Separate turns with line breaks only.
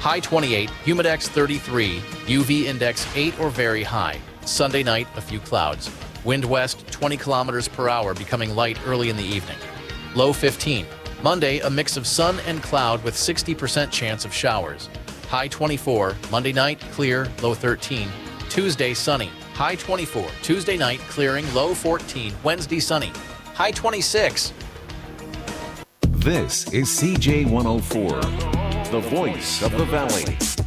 High 28, Humidex 33, UV index 8 or very high. Sunday night, a few clouds. Wind west 20 kilometers per hour, becoming light early in the evening. Low 15. Monday, a mix of sun and cloud with 60% chance of showers. High 24. Monday night, clear, low 13. Tuesday, sunny. High 24. Tuesday night, clearing, low 14. Wednesday, sunny. High 26.
This is CJ104, the voice of the valley.